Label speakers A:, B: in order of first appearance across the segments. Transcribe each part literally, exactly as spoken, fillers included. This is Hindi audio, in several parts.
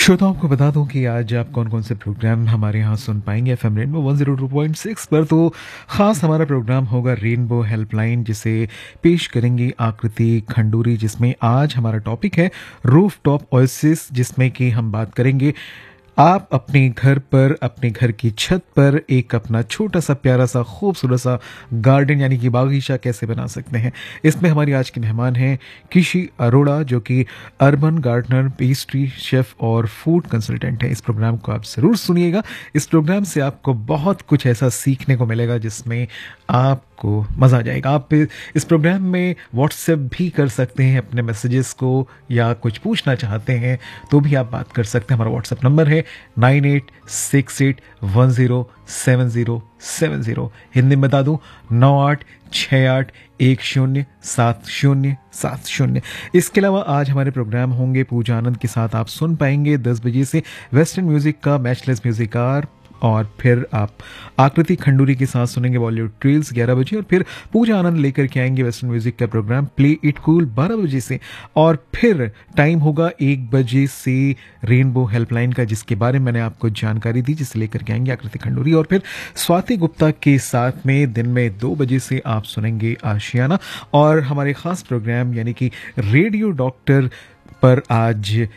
A: श्रोताओं को बता दूं कि आज आप कौन कौन से प्रोग्राम हमारे यहाँ सुन पाएंगे FM rainbow one zero two point six पर। तो खास हमारा प्रोग्राम होगा रेनबो हेल्पलाइन, जिसे पेश करेंगी आकृति खंडूरी, जिसमें आज हमारा टॉपिक है रूफ टॉप ओएसिस, जिसमें कि हम बात करेंगे आप अपने घर पर, अपने घर की छत पर एक अपना छोटा सा प्यारा सा खूबसूरत सा गार्डन यानी कि बागीचा कैसे बना सकते हैं। इसमें हमारी आज की मेहमान हैं किशी अरोड़ा, जो कि अर्बन गार्डनर, पेस्ट्री शेफ और फूड कंसल्टेंट है। इस प्रोग्राम को आप ज़रूर सुनिएगा। इस प्रोग्राम से आपको बहुत कुछ ऐसा सीखने को मिलेगा जिसमें आपको मज़ा आ जाएगा। आप इस प्रोग्राम में व्हाट्सएप भी कर सकते हैं अपने मैसेजेस को, या कुछ पूछना चाहते हैं तो भी आप बात कर सकते हैं। हमारा व्हाट्सएप नंबर है nine eight six eight one zero seven zero seven zero. Hindi में बता दूं नौ आठ छः आठ एक शून्य सात शून्य सात शून्य। इसके अलावा आज हमारे प्रोग्राम होंगे पूजा आनंद के साथ। आप सुन पाएंगे दस बजे से वेस्टर्न म्यूजिक का मैचलेस म्यूजिक आर, और फिर आप आकृति खंडूरी के साथ सुनेंगे बॉलीवुड ट्रेल्स ग्यारह बजे, और फिर पूजा आनंद लेकर के आएंगे वेस्टर्न म्यूजिक का प्रोग्राम प्ले इट कूल बारह बजे से, और फिर टाइम होगा एक बजे से रेनबो हेल्पलाइन का, जिसके बारे में मैंने आपको जानकारी दी, जिसे लेकर के आएंगे आकृति खंडूरी। और फिर स्वाति गुप्ता के साथ में दिन में दो बजे से आप सुनेंगे आशियाना, और हमारे खास प्रोग्राम यानी कि रेडियो डॉक्टर पर आज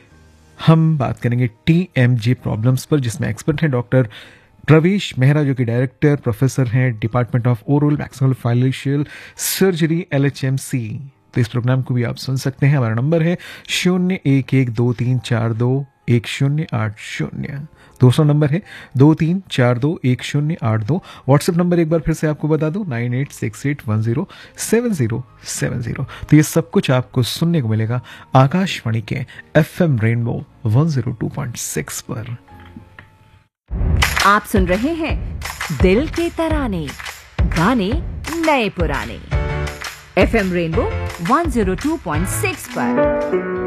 A: हम बात करेंगे टीएमजे प्रॉब्लम्स पर, जिसमें एक्सपर्ट हैं डॉक्टर प्रवेश मेहरा, जो कि डायरेक्टर प्रोफेसर हैं department of oral maxillofacial surgery एलएचएमसी। तो इस प्रोग्राम को भी आप सुन सकते हैं। हमारा नंबर है शून्य एक एक दो तीन चार दो एक शून्य आठ शून्य। दूसरा नंबर है दो तीन चार दो एक शून्य आठ दो। व्हाट्सएप नंबर एक बार फिर से आपको बता दूं nine eight six eight one zero seven zero seven zero. तो ये सब कुछ आपको सुनने को मिलेगा आकाशवाणी के FM rainbow one zero two point six पर।
B: आप सुन रहे हैं दिल के तराने, गाने नए पुराने, FM rainbow one zero two point six पर।